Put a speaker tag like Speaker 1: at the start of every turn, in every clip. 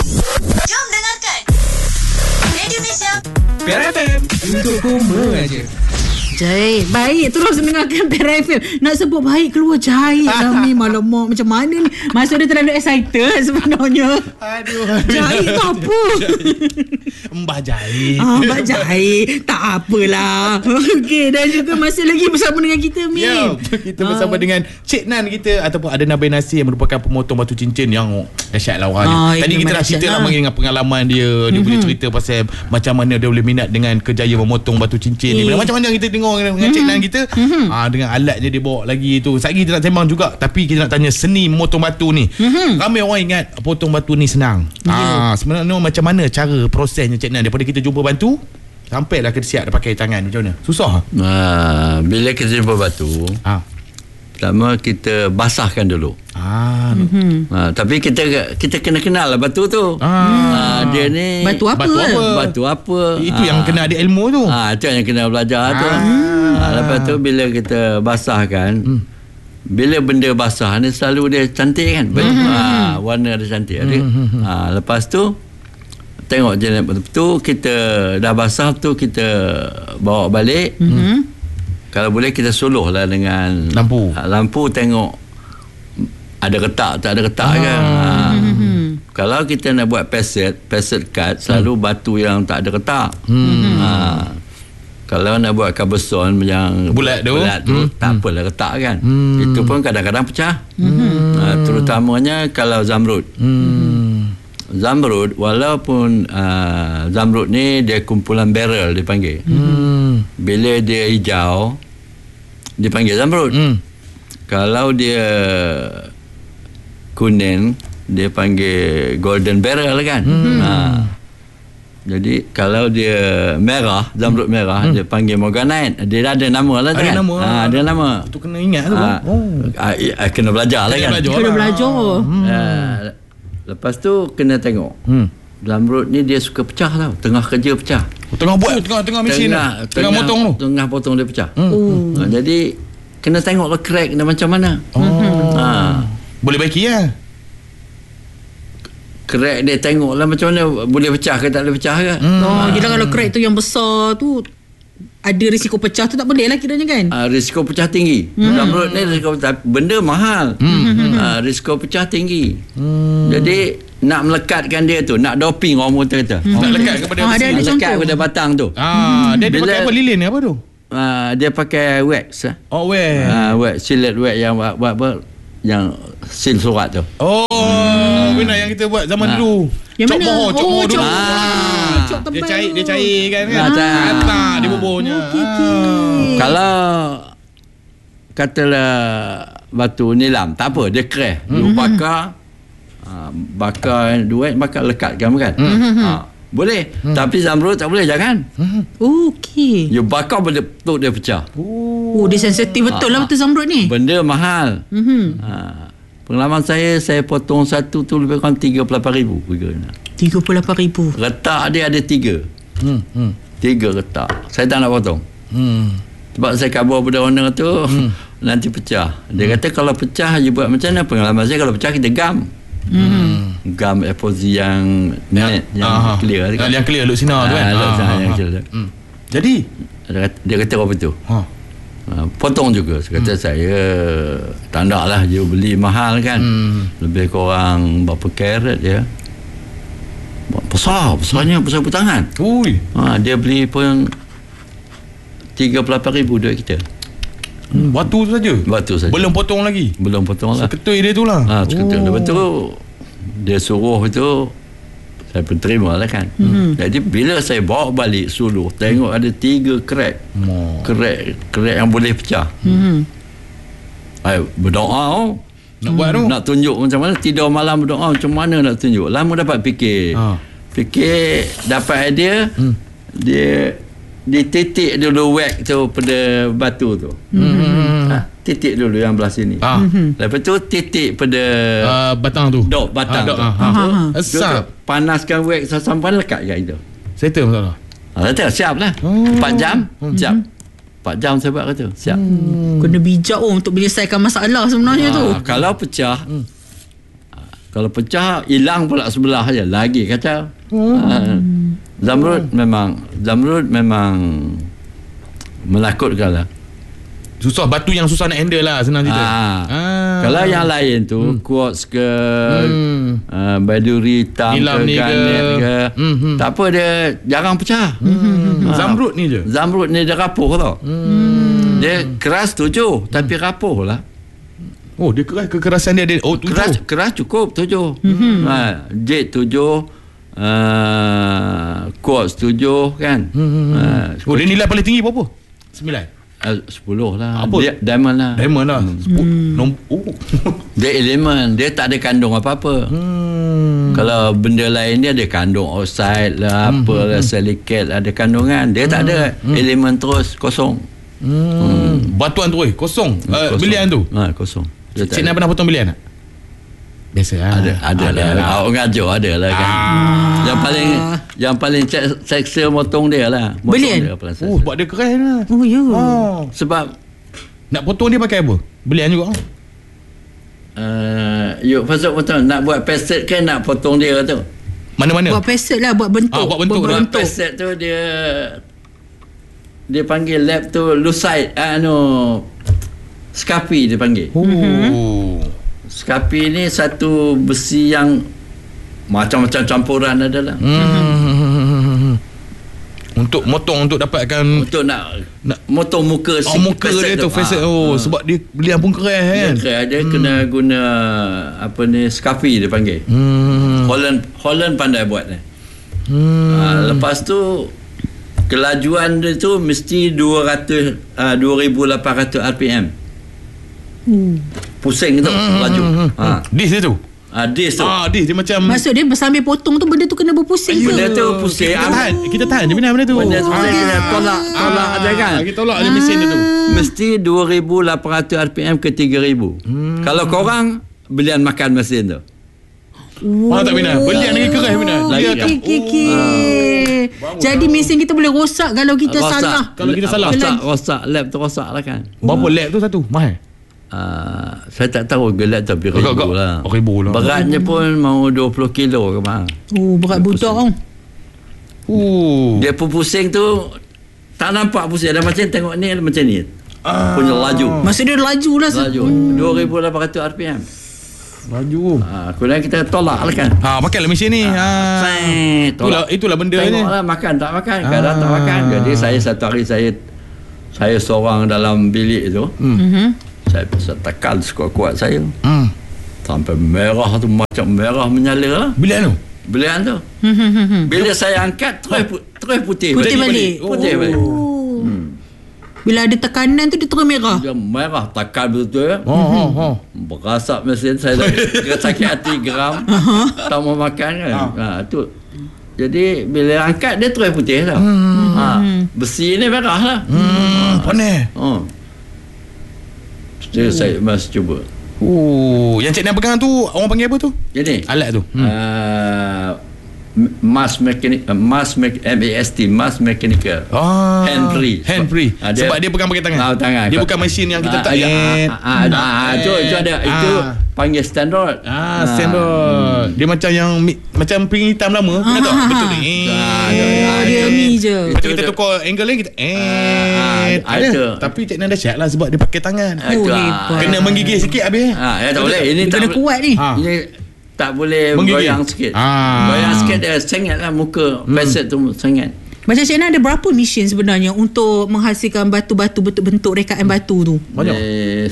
Speaker 1: Jom dengarkan Radio Malaysia
Speaker 2: PRFM untuk Kuma aja.
Speaker 3: Jahit. Baik, terus dengarkan PRFM. Nak sebut baik keluar jahit lah Mi. Malamak macam mana ni. Masa dia terlalu excited sebenarnya.
Speaker 2: Aduh.
Speaker 3: Jahit tu apa?
Speaker 2: Mbah jahit.
Speaker 3: Mbak jahit. Tak apalah. Okey, dan juga masih lagi bersama dengan kita Mi.
Speaker 2: Ya, kita bersama dengan Cik Nan kita ataupun ada Nabil Nasir yang merupakan pemotong batu cincin yang dahsyat lah orangnya. Tadi kita dah cerita lah dengan pengalaman dia. Dia boleh cerita pasal macam mana dia boleh minat dengan kerjaya memotong batu cincin ni. Macam-macam kita tengok dengan Cik Nan kita. Dengan alatnya dia bawa lagi tu. Sekejap kita nak sembang juga, tapi kita nak tanya seni memotong batu ni. Ramai orang ingat potong batu ni senang. Sebenarnya macam mana cara prosesnya Cik Nan daripada kita jumpa batu sampailah kita siap dah pakai tangan, macam mana? Susah?
Speaker 4: Bila kita jumpa batu, pertama kita basahkan dulu. Tapi kita kena kenal lah batu tu. Dia ni
Speaker 3: Batu apa?
Speaker 4: Batu apa?
Speaker 2: Itu yang kena ada ilmu tu.
Speaker 4: Itu yang kena belajar tu. Lepas tu bila kita basahkan, bila benda basah ni selalu dia cantik kan. Warna dia cantik. Lepas tu tengok je tu, kita dah basah tu, kita bawa balik. Kalau boleh kita suluh lah dengan lampu tengok ada retak tak ada retak kan. Kalau kita nak buat passet cut, selalu batu yang tak ada retak. Kalau nak buat cobblestone yang bulat tu tak apalah retak kan. Itu pun kadang-kadang pecah. Terutamanya kalau zamrud. Zamrud, walaupun zamrud ni dia kumpulan barrel dipanggil. Bila dia hijau dipanggil zamrud. Kalau dia kuning dia panggil golden barrel kan. Jadi kalau dia merah, zamrud merah, dia panggil morganite. Dia ada nama lah kan. Ada nama.
Speaker 2: Itu kena ingat tu.
Speaker 4: Kena belajar lah kan.
Speaker 3: Kena belajar.
Speaker 4: Lepas tu kena tengok. Zamrud ni dia suka pecah tau. Tengah kerja pecah.
Speaker 2: Tengah buat tengah mesin tengah motong tu.
Speaker 4: Tengah potong dia pecah. Jadi kena tengok lah crack dia macam mana.
Speaker 2: Boleh baiki lah.
Speaker 4: Crack dia tengok lah macam mana, boleh pecah ke tak boleh pecah ke.
Speaker 3: Jadi kalau crack tu yang besar tu ada risiko pecah tu, tak boleh lah kiranya kan.
Speaker 4: Risiko pecah tinggi. Zamrud ni risiko pecah, benda mahal. Risiko pecah tinggi. Jadi nak melekatkan dia tu, nak doping orang kata.
Speaker 2: Nak lekat kepada
Speaker 4: lekat kepada batang tu.
Speaker 2: Dia pakai apa, lilin apa tu?
Speaker 4: Dia pakai wax. Wax, silet wax yang buat apa, yang seal surat tu.
Speaker 2: Benar yang kita buat zaman dulu.
Speaker 3: Yang
Speaker 2: cok
Speaker 3: mana?
Speaker 2: moho dulu.
Speaker 3: Cok tebal.
Speaker 2: Dia cairkan kan. Dia buburnya.
Speaker 4: Kalau katalah batu nilam, tak apa, dia crash. Lu bakar duit, bakar lekatkan kan. Boleh. Tapi zamrud tak boleh, jangan.
Speaker 3: Okey.
Speaker 4: You bakar betul dia pecah.
Speaker 3: Dia sensitif betul lah betul zamrud ni.
Speaker 4: Benda mahal. Pengalaman saya potong satu tu lebih kurang 38,000 harganya.
Speaker 3: 38,000.
Speaker 4: Retak dia ada 3. 3 retak. Saya tak nak potong. Sebab saya khabar pada owner tu nanti pecah. Dia kata kalau pecah you buat macam mana? Pengalaman saya kalau pecah kita gam. Gam epoxy yang clear kan?
Speaker 2: Yang clear look sinar tu kan.
Speaker 4: Yang clear.
Speaker 2: Jadi
Speaker 4: dia kata apa tu? Potong juga. Saya kata saya tak nak lah, you beli mahal kan. Lebih kurang berapa karat dia. Besarnya besar tangan. Dia beli pun 38,000 duit kita.
Speaker 2: Batu tu saja. Belum potong lagi.
Speaker 4: Belum potong lah.
Speaker 2: Seketui dia tu lah.
Speaker 4: Seketui. Lepas tu dia suruh itu, saya pun terima lah kan. Jadi bila saya bawa balik suluh, tengok ada 3 crack. Crack yang boleh pecah. Berdoa
Speaker 2: nak buat tu,
Speaker 4: nak tunjuk macam mana. Tidur malam berdoa macam mana nak tunjuk. Lama dapat fikir dapat idea. Dia titik dulu wax tu pada batu tu. Titik dulu yang belah sini. Lepas tu titik pada
Speaker 2: batang tu.
Speaker 4: Batang tu. Panaskan wax sampai lekat kat itu.
Speaker 2: Settle betul
Speaker 4: tak? Siap lah. 4 jam. Siap. 4 jam saya buat kata. Siap.
Speaker 3: Kena bijak untuk menyelesaikan masalah sebenarnya tu.
Speaker 4: Kalau pecah, Kalau pecah, hilang pula sebelah je, lagi kacau. Zamrud memang menakutkan lah.
Speaker 2: Susah, batu yang susah nak handle lah, senang cerita.
Speaker 4: Kalau yang lain tu quartz ke baduri hitam
Speaker 2: Nilam
Speaker 4: ke garnet ke tak apa, dia jarang pecah.
Speaker 2: Zamrud ni je.
Speaker 4: Zamrud ni dia rapuh tau. Dia keras 7 tapi rapuh lah.
Speaker 2: Oh, dia keras, kekerasan dia ada. Oh,
Speaker 4: Keras cukup 7. Jade 7, quartz 7 kan.
Speaker 2: Oh, dia nilai paling tinggi berapa? 9.
Speaker 4: 10 lah.
Speaker 2: Apa?
Speaker 4: Dia diamond lah.
Speaker 2: Diamond lah.
Speaker 4: Dia elemen, dia tak ada kandung apa-apa. Kalau benda lain dia ada kandung oxide lah, apalah, silicate ada kandungan. Dia tak ada, elemen terus kosong.
Speaker 2: Batuan tu kosong. Bilian tu.
Speaker 4: Kosong.
Speaker 2: Cik Nan pernah potong bilian tak? Biasa
Speaker 4: Ada lah. Orang ajar ada lah kan. Yang paling seksa motong dia lah.
Speaker 3: Bilian?
Speaker 2: Oh, sebab dia keren lah.
Speaker 3: Oh, ya.
Speaker 4: Sebab
Speaker 2: nak potong dia pakai apa? Bilian juga.
Speaker 4: pasal potong nak buat peset kan, nak potong dia tu.
Speaker 2: Mana-mana?
Speaker 3: Buat peset lah, buat bentuk.
Speaker 2: Buat bentuk.
Speaker 4: Buat peset tu dia panggil lab tu lucite, Scapi dia panggil. Scapi ni satu besi yang macam-macam campuran adalah.
Speaker 2: Untuk motong, untuk dapatkan,
Speaker 4: untuk nak motong muka
Speaker 2: muka dia tu facet. Sebab dia belian pun keren kan.
Speaker 4: Dia kena guna apa ni, Scapi dia panggil. Holland pandai buat ni. Lepas tu kelajuan dia tu mesti 2800 RPM. Pusing tu laju.
Speaker 2: Dis dia tu.
Speaker 4: Dis tu.
Speaker 2: Dis dia macam,
Speaker 3: Maksud dia sambil potong tu benda tu kena berpusing ke?
Speaker 4: Benda tu pusing.
Speaker 2: Kita tahan je benda tu.
Speaker 4: Benda tu pusing, kita tolak aja kan.
Speaker 2: Kita tolak je mesin dia tu.
Speaker 4: Mesti 2800 RPM ke 3000. Kalau korang belian makan mesin tu.
Speaker 2: Mana tak Bina? Belian lagi keras Bina.
Speaker 3: Jadi mesin kita boleh rosak kalau kita salah.
Speaker 2: Kalau kita salah.
Speaker 4: Rosak. Lab tu rosak lah kan.
Speaker 2: Berapa lab tu satu? Mahal?
Speaker 4: Saya tak tahu gelat tapi ribu lah.
Speaker 2: Ribu lah.
Speaker 4: Beratnya pun mau 20 kilo ke mahal.
Speaker 3: Berat budak tau.
Speaker 4: Dia pun pusing tu tak nampak pusing. Ada macam tengok ni, ada macam ni. Punya laju.
Speaker 3: Maksud dia laju lah.
Speaker 4: Laju 2800 RPM.
Speaker 2: Laju.
Speaker 4: Kemudian kita tolak lah kan.
Speaker 2: Pakailah mesin ni. Itulah benda ni.
Speaker 4: Tengoklah makan tak makan. Kadang tak makan. Jadi satu hari saya seorang dalam bilik tu. Saya bisa tekan sekuat-kuat saya. Sampai merah tu, macam merah menyala lah.
Speaker 2: Bilian tu.
Speaker 4: Bila saya angkat terus putih
Speaker 3: balik.
Speaker 4: Putih balik.
Speaker 3: Bila ada tekanan tu dia terus merah.
Speaker 4: Dia merah, tekan betul ya. Berasap mesin saya sakit hati geram. Tak mau makan kan. Tu. Jadi bila angkat dia terus putih tau. Besi ni merah lah.
Speaker 2: Panas.
Speaker 4: Saya masih cuba.
Speaker 2: Yang Cik Nan pegang tu orang panggil apa tu?
Speaker 4: Jadi
Speaker 2: alat tu.
Speaker 4: Mass mechanical. Hand free.
Speaker 2: Sebab dia pegang pakai tangan. Dia bukan mesin yang kita tak
Speaker 4: itu ada. Itu panggil standard.
Speaker 2: Standard. Dia macam yang macam pring hitam lama. Kena tak? Betul ni.
Speaker 3: Dia ni je.
Speaker 2: Lepas tu kita tukar angle lain, kita tapi Cik Nan dahsyat lah sebab dia pakai tangan. Kena menggigil sikit habis.
Speaker 4: Tak boleh. Ini
Speaker 3: kena kuat ni.
Speaker 4: Ini tak boleh goyang sikit. Goyang sikit dia sengat lah muka. Facet tu sengat.
Speaker 3: Macam Cik Nan ada berapa mesin sebenarnya untuk menghasilkan batu-batu bentuk rekaan batu tu?
Speaker 2: Banyak.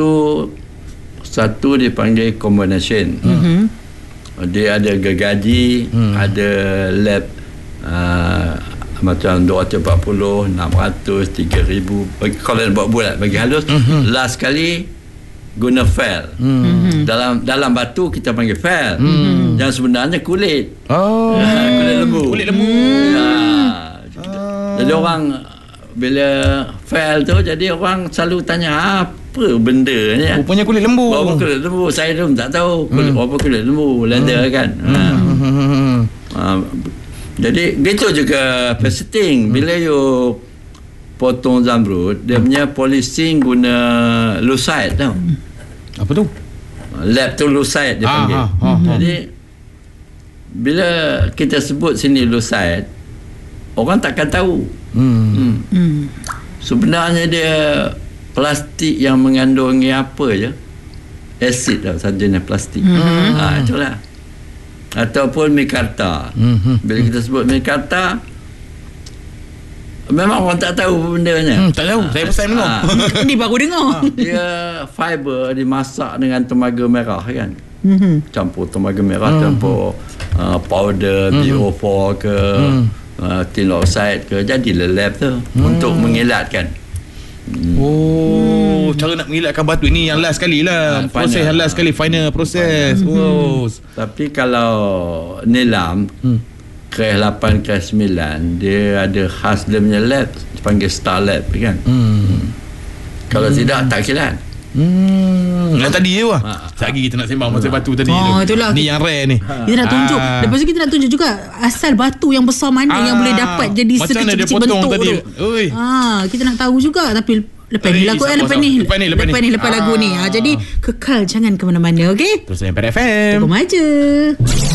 Speaker 4: Satu dipanggil combination. Dia ada gergaji, ada lab macam 240, 600, 3000. Kalau nak buat bulat bagi halus, last kali guna fel. Dalam batu kita panggil fel. Yang sebenarnya kulit. Kulit lembu. Jadi orang bila fel tu, jadi orang selalu tanya apa benda ni.
Speaker 2: Rupanya kulit lembu.
Speaker 4: Kulit lembu. Saya pun tak tahu kulit lembu. Leather kan. Jadi gitu juga faceting. Bila you potong zamrud, dia punya polishing guna lucite tau.
Speaker 2: Apa tu?
Speaker 4: lab tu lucite dia panggil. Jadi bila kita sebut sini lucite, orang takkan tahu. Sebenarnya dia plastik yang mengandungi apa je? Asid lah, sarjana plastik. Itulah. Ataupun mikarta. Bila kita sebut mikarta, memang orang tak tahu bendanya.
Speaker 2: Tak tahu. Saya pasal dengar.
Speaker 3: Ni baru dengar.
Speaker 4: Dia fiber dimasak dengan temaga merah kan. Campur temaga merah, campur powder BO4 ke tin oxide ke, jadilah lab tu untuk mengelatkan.
Speaker 2: Cara nak mengilatkan batu ni yang last sekali lah. Proses yang last sekali, final proses.
Speaker 4: Tapi kalau nilam Keras 8, Keras 9, dia ada khas dia punya lab, dipanggil Star Lab kan. Kalau tidak, tak kilat.
Speaker 2: Yang tadi je lah. Sekejap lagi kita nak sembang pasal batu tadi tu.
Speaker 3: Itulah.
Speaker 2: Ni yang rare ni.
Speaker 3: Kita nak tunjuk. Lepas tu kita nak tunjuk juga asal batu yang besar mana yang boleh dapat jadi sekecil-kecil bentuk
Speaker 2: tadi
Speaker 3: tu. Kita nak tahu juga. Tapi lepas ni lagu lepas lagu ni. Jadi kekal, jangan ke mana-mana, okey?
Speaker 2: Terus Empire FM.
Speaker 3: Tunggu aja.